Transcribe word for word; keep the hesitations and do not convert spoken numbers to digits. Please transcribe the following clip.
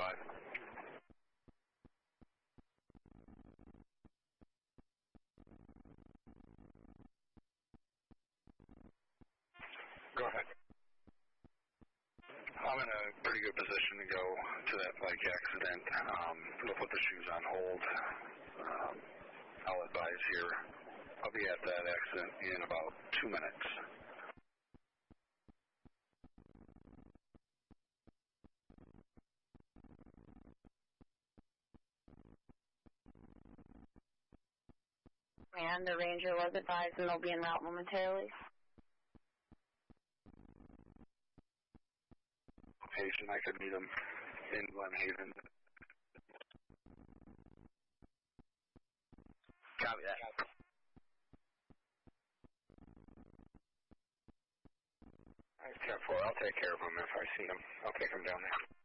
five. Go ahead. I'm in a pretty good position to go to that bike accident. Um, we'll put the shoes on hold. Um, I'll advise here. I'll be at that accident in about two minutes. And the ranger was advised and they'll be en route momentarily. Patient, I could meet him in Glen Haven. Copy that. ten four, I'll take care of him if I see him. I'll take him down there.